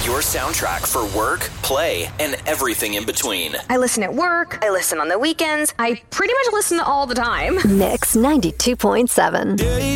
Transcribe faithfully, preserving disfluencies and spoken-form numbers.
Your soundtrack for work, play, and everything in between. I listen at work. I listen on the weekends. I pretty much listen all the time. Mix ninety-two point seven.